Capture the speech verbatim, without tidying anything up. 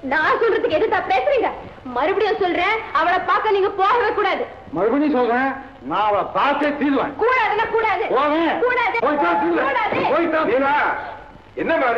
நான் சொல்றதுக்கு எதுக்கா பேசுறீங்க? மறுபடியும் சொல்றேன், அவளை பார்க்க நீங்க போகவே கூடாது. மறுபடியும் சொல்றேன், நான் அவளை பார்த்தே தீருவேன். கூடாதுன்னா கூடாது. போவேன். கூடாது. போய்தான் தீருவேன். கூடாது. போய்தான். என்ன